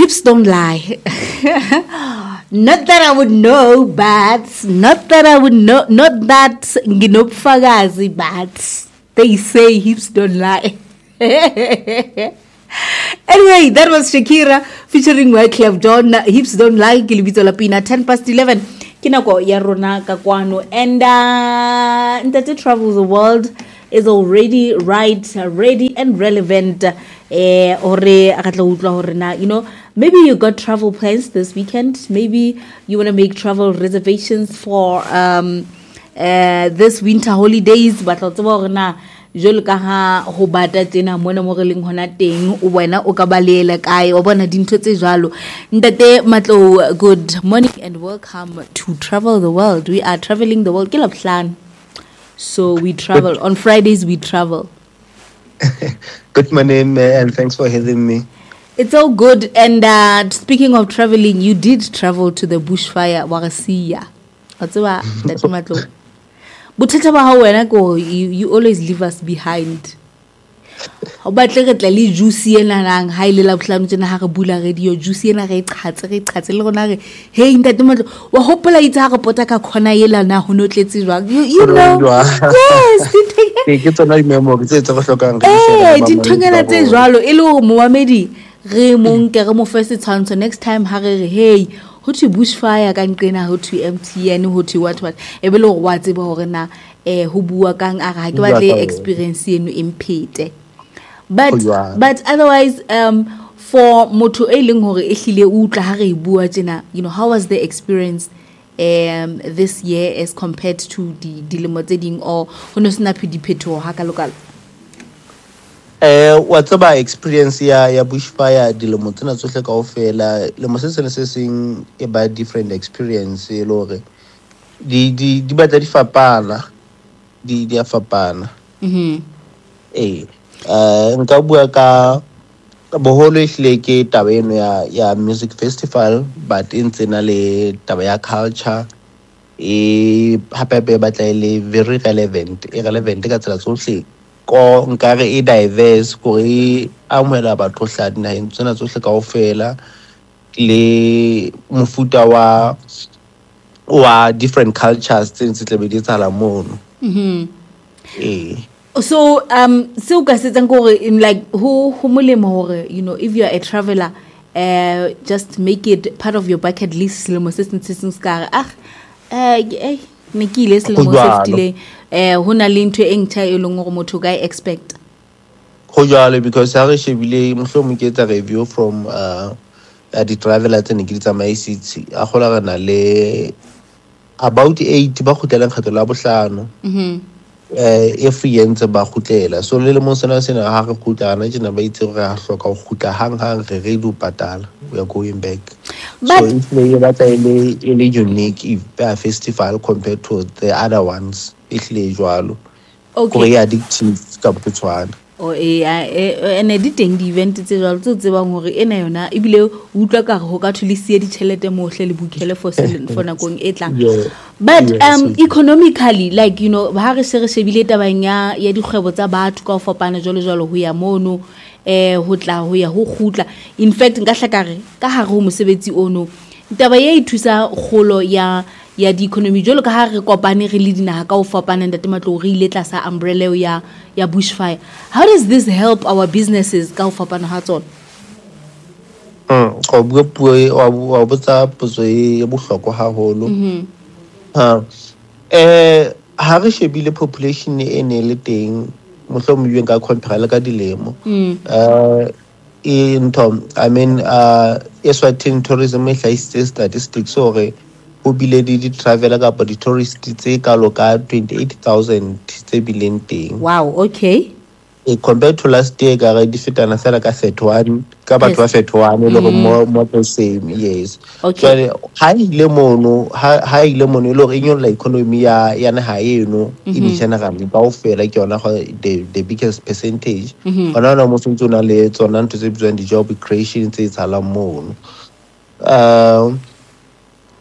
hips don't lie. Not that I would know, but not that nginobufakazi, but they say hips don't lie. Anyway, that was Shakira featuring Wyclef Jean. Hips don't lie. Kilibito Lapina 10:11. Kinako yarona kakwano and Ntate Travel the World is already ready and relevant. You know, maybe you got travel plans this weekend. Maybe you want to make travel reservations for this winter holidays. But jolo ka ha ho bata tena mona mo releng hona teng o wena o ka balela kae o bona dintho tse jalo. Ntate Matlo, good morning and welcome to Travel the World. We are traveling the world. Ke Labohlano, so we travel on Fridays. We travel. Good morning, and thanks for having me. It's all good. And speaking of traveling, you did travel to the bushfire Warasiya. Atsuwa Ntate Matlo. But you always leave us behind. But look at the juicy and high little plums in a bula radio, juicy and a hey, in that moment, well, hopefully it's a potaka conayela now who not lets you rug. You know, yes, it's a nightmare. It's a hey, didn't Ralo, Elo, Mohamedi, Raymond, Keramo first time, so next time, Harry, hey. Ho to bushfire kan qena ho to MTN ho to what ebelo wa tseba hore na ho bua kang a ga ke batle experience eno impete but otherwise for motho e leng hore e hlile utla ha re bua tsena, you know, how was the experience this year as compared to the dilemo tse ding, or ho no sna phediphetho ha ka lokala? What's about experience ya bushfire dilemo tsena tsohle kaofela le mo se seng e ba different experience e lore di batla di fapana di a fapana. Nka bua ka boholo ehlile ke taba eno ya music festival, but e ntsena le taba ya culture hape batla le very relevant ka tsela tsohle ko nkare e diverse ko e amela batho hladi na tsena tsohle kaofela le mofuta wa different cultures tse tle be di tsala mono. So so ka setsa gore in like who molemo hore, you know, if you are a traveler, just make it part of your bucket list. Selemo se seng ska nekile selemo se ho na le ntho e ntha e leng gore motho ga expect go jalo, because ha re shebile mohlomong ke tsa review from the traveler tse ne ke tsamaisitse a gola rena le about 8 ba khutlela kgetlo la bohlano if yentse ba khutlela, so le mo sena ha re khutlana tsena ba itse gore a hloka go khutla hang re do patala, we are going back. But so it's really unique festival compared to the other ones. Okay. Addictive ka botshwana. And editing the event tse jalo tse tsebang hore ena yona ebile utlwa ka go ka thulisie ditšhelete mohle le bukele for nakong e tlang. But economically, like, you know, ha re se re shebile tabang ya dikgwebo tsa batho ka ho fapana jalo ho ya mono ho tla ho ya ho khutla. In fact nka hlakare ka hare ho mosebetsi ono taba ye ithusa kholo ya di economy jolo ka ha re kopane re le dinaga ka ho fapana. Ntate Matlo re ile tlasa umbrella ya bushfire. How does this help our businesses ka ho fapana ha tsona? Go bua puo wa botsa potso e bohlokwa haholo. Ha re shebile population e ne le teng mohlomong yeng ka compare ka dilemo in Tom, I mean Eswatini tourism e hlaisitse statistics hore ho bile di traveler ka di tourists tse kalo ka 28,000 tse bileng teng. Wow, okay. Compared to last year ka re di fetana sala ka 31 ka batho ba 31 le more the same, yes. Okay. So ha ile mono lo re nyolla economy ya naha eno in general ba o fela ke yona the biggest percentage. Ona mo tsona le tsona ntse tse bitswang di job creation tse tsala mono.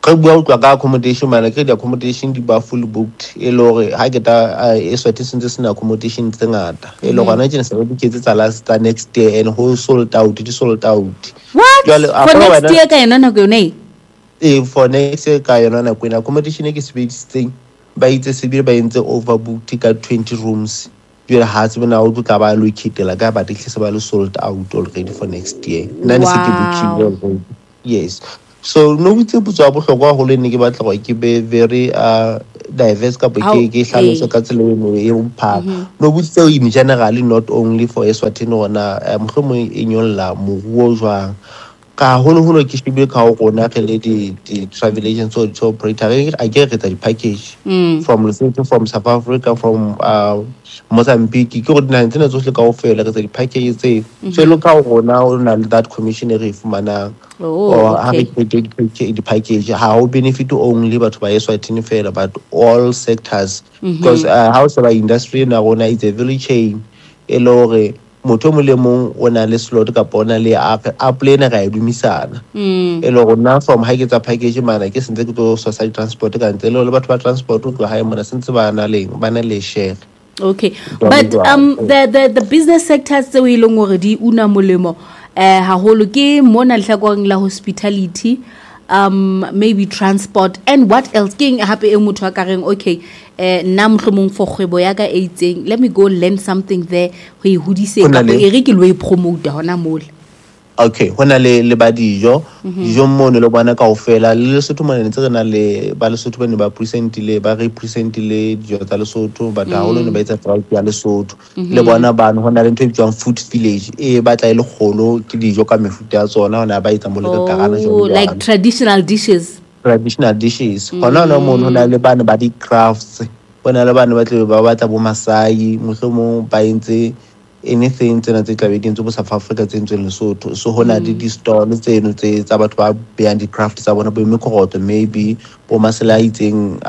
Re bua utlwa ka accommodation mana ke di-accommodation di ba fully booked e le gore ha ke ta Eswatini sentse se na accommodation tse ngata e le gona tjena se re diketse tsa last next year and whole sold out what for next year ka yona nako yone for next year ka yona nako ena accommodation e ke sebedisitseng ba itse se bile ba entse overbooked ka 20 rooms jwale ha se bona o tla ba allocatela ka ba ditlhisa ba le sold out already for next year nna se ke booking yes. So no botse botsa bohlokwa go le ne ke batla go ke be very diverse ka ke hlalosa ka tsela eno e mpha no botse in general not only for Eswatini ona mohlomong e nyolla moruo jwang ka holo ke shibile ka go rona ke le di travel agents or operator I get the package from Lesotho, from South Africa, from Mozambique ke go dina tsena tsohle ka ofela ke di package tse so lo ka go rona o na that commissioner e fumana or have the package how benefit only but by Eswatini fela but all sectors because house of industry na rona is a very chain e lore motho mo le mong o na le slot ka bona le a plane ga edumisana e le gona from ha ke tsa package mana ke sentse ke to society transport ka ntse le batho ba transport go ha mona sentse ba na le share. Okay, but the business sectors tse we leng gore di una molemo haholo ke mona lehlakoreng la hospitality maybe transport and what else ke hape e motho a ka reng okay nna mohlomong for kgwebo ya ka e itseng let me go learn something there go e hodise ka bo e re ke lo e promote hona mole. Okay hona le ba dijo mono le bona ka ofela le Lesotho mona ntse re na le ba Lesotho ba ne ba represent le dijo tsa Lesotho but ha holo ne ba etsa proud ya Lesotho le bona bana hona le ntho e bitswang food village e batla ile golo ke dijo ka mefuta ya tsona hona ba etsa mo le ka garana jalo like traditional dishes hona mono hona le bana ba di crafts bona le bana ba tle ba batla bo Masai mohlomong ba entse anything tsena tse tlabe dintse bo South Africa tsentse Lesotho so hona di store tseno tse tsa batho ba beyond the craft tsa bona bo mekoroto maybe bo masela itseng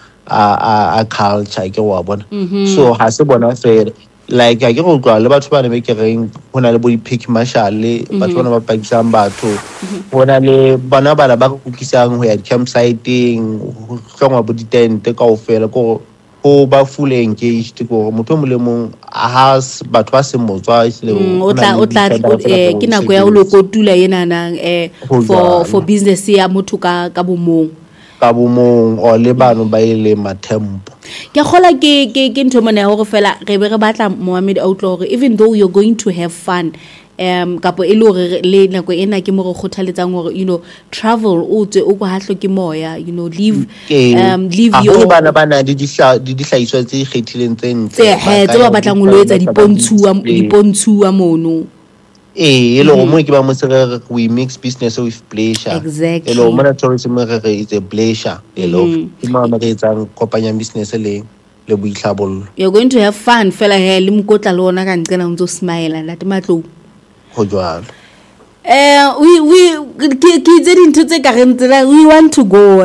a culture ke wa bona so ha se bona fela like I ke go tla le batho ba ne be ke reng hona le bo di pick marshal le batho bona ba pakisang batho hona le bana ba kukisang ho ya campsiting ho hlongwa bo di tent ka ofela ko ba full engaged go motho mo le mong has batho ba se motswa o tla ke nako ya o lo kotula yena nang for business ya motho ka bomong o le bano ba ile matempo ke khola ke ntho mona ya go fela re be re batla Mohammed outlaw gore even though you're going to have fun kapo e le le nako ena ke mo go khothaletsang gore travel o tse o go hatlo ke moya leave your bana di dihlaiswa tse ikgethileng tse ntle tse ba batlang go loetsa dipontsuwa mono e lo mo ke ba mo sere we mix business with pleasure exactly lo mo na tourism re is a pleasure lo ke mama re tsang kopanya business le boitlhabollo you're going to have fun fela he le mkotla le ona ka ntsena o ntso smile la matlo go jwalo we ke dintho tse ka reng tsela we want to go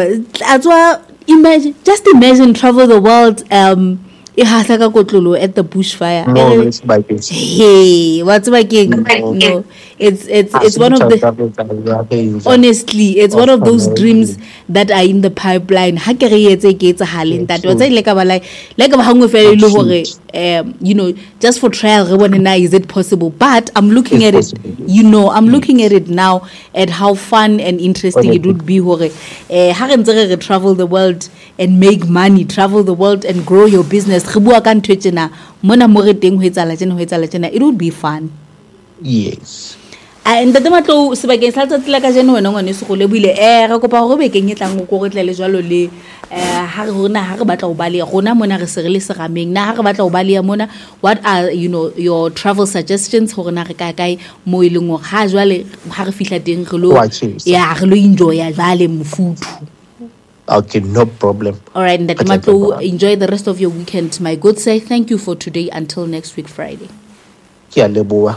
just imagine travel the world e hatla ka kotlolo at the bushfire hey what's baking no it's one of the honestly it's one of those dreams that are in the pipeline ha ke re etse ke etsa haleng that wa tsile ka ba like ba hangwe fela ile hore just for trial re bona na is it possible but I'm looking at it I'm looking at it now at how fun and interesting it would be hore ha re ntse re travel the world and make money travel the world and grow your business re bua ka ntwe tsena mona mo re teng ho etsala tsena it would be fun yes and the matlo sebakeng sa tsatsela ka jeno wena ngwane se go lebile re kopa go be keng etlang go re tle le jwalo le ha re batla go bale gona mona re se re le serameng na ha re batla go bale mona what are your travel suggestions gore na re kae mo ileng go ha jwale ha re fihla teng re lo re lo enjoy ya jwale mofuthu. Okay, no problem. All right, Ndatimatu, enjoy the rest of your weekend. My good say, thank you for today. Until next week, Friday. Thank you,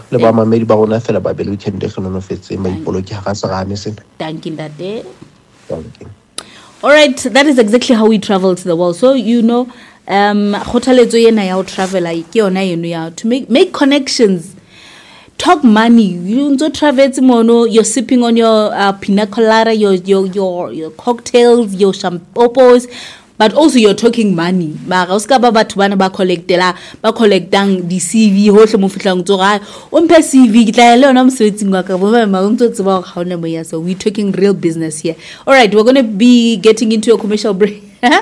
Dade. Thank you. All right, that is exactly how we travel to the world. So, to make connections. talk money. You don't travel mono. You're sipping on your pina colada, your cocktails, your champopos, but also you're talking money. Ba uska ba batho bana ba collectang di CV hohle mo fitlang tsoga o mpe CV tla le ona mosebetsing wa ka bo ba ma ntse tseba ga ona mo ya. So we're talking real business here. All right, we're going to be getting into a commercial break.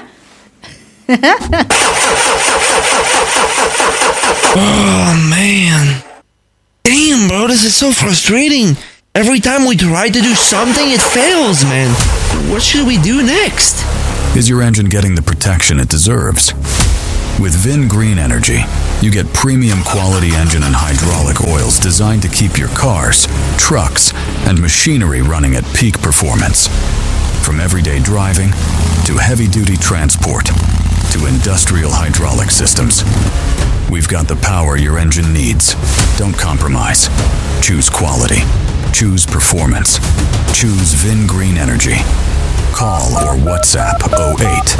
Oh man. Damn, bro, this is so frustrating. Every time we try to do something, it fails, man. What should we do next? Is your engine getting the protection it deserves? With Vin Green Energy, you get premium quality engine and hydraulic oils designed to keep your cars, trucks, and machinery running at peak performance. From everyday driving to heavy-duty transport to industrial hydraulic systems, we've got the power your engine needs. Don't compromise. Choose quality. Choose performance. Choose Vin Green Energy. Call or WhatsApp 08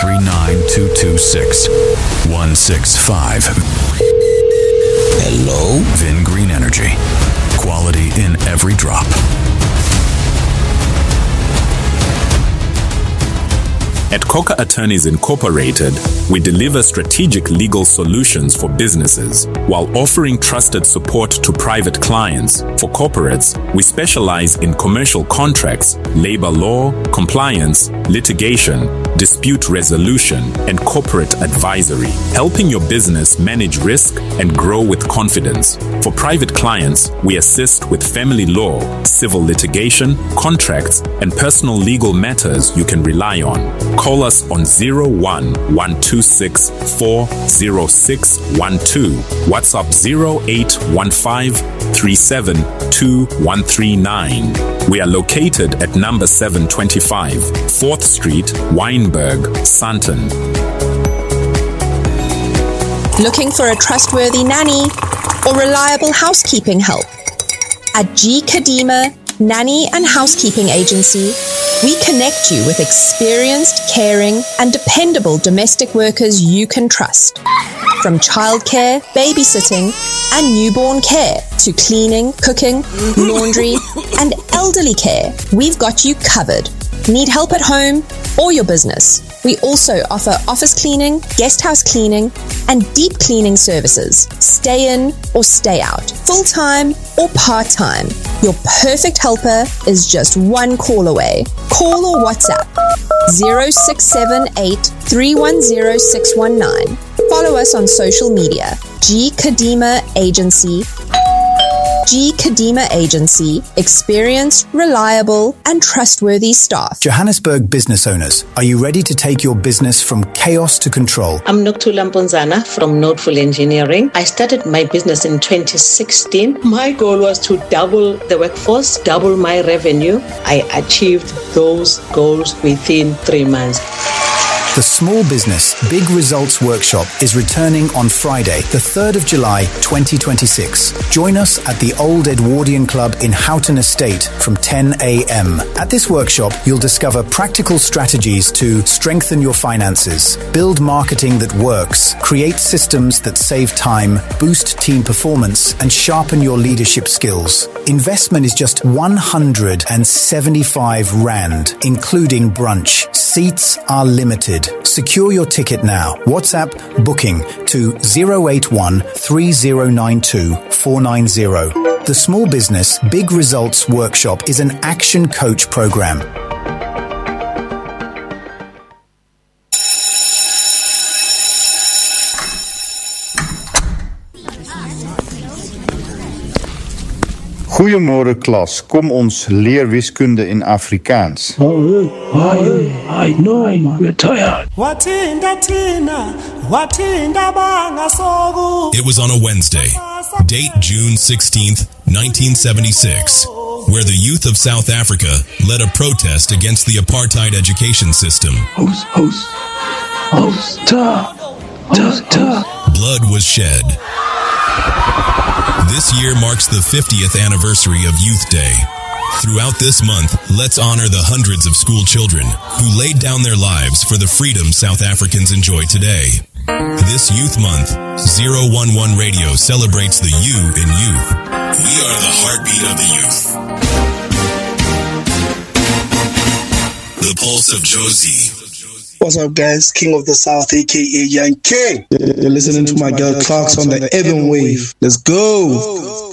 39226 165. Hello? Vin Green Energy. Quality in every drop. At Coca Attorneys Incorporated, we deliver strategic legal solutions for businesses while offering trusted support to private clients. For corporates, we specialize in commercial contracts, labor law, compliance, litigation, dispute resolution, and corporate advisory, helping your business manage risk and grow with confidence. For private clients, we assist with family law, civil litigation, contracts, and personal legal matters you can rely on. Call us on 01-126-40612, WhatsApp 0815-372139. We are located at number 725, 4th Street, Wynberg, Sandton. Looking for a trustworthy nanny or reliable housekeeping help? At G. Kadima Nanny and Housekeeping Agency, we connect you with experienced, caring, and dependable domestic workers you can trust. From childcare, babysitting, and newborn care to cleaning, cooking, laundry, and elderly care, we've got you covered. Need help at home or your business? We also offer office cleaning, guest house cleaning, and deep cleaning services. Stay in or stay out, full-time or part-time. Your perfect helper is just one call away. Call or WhatsApp 0678 310 619. Follow us on social media. G. Kadima Agency. G. Kadima Agency. Experienced, reliable, and trustworthy staff. Johannesburg business owners, are you ready to take your business from chaos to control? I'm Noktula Mponzana from Noteful Engineering. I started my business in 2016. My goal was to double the workforce, double my revenue. I achieved those goals within 3 months. The Small Business Big Results Workshop is returning on Friday, the 3rd of July, 2026. Join us at the Old Edwardian Club in Houghton Estate from 10 a.m. At this workshop, you'll discover practical strategies to strengthen your finances, build marketing that works, create systems that save time, boost team performance, and sharpen your leadership skills. Investment is just 175 Rand, including brunch. Seats are limited. Secure your ticket now. WhatsApp booking to 081 3092 490. The Small Business Big Results Workshop is an action coach program. Goeiemôre klas, kom ons leer wiskunde in Afrikaans. I know, we're tired. It was on a Wednesday, date June 16th, 1976, where the youth of South Africa led a protest against the apartheid education system. Blood was shed. This year marks the 50th anniversary of Youth Day. Throughout this month, let's honor the hundreds of school children who laid down their lives for the freedom South Africans enjoy today. This Youth Month, 011 Radio celebrates the you in youth. We are the heartbeat of the youth. The pulse of Josie. What's up, guys? King of the South, aka Young King. You're listening to my girl Clarks on the Evan Wave. Let's go.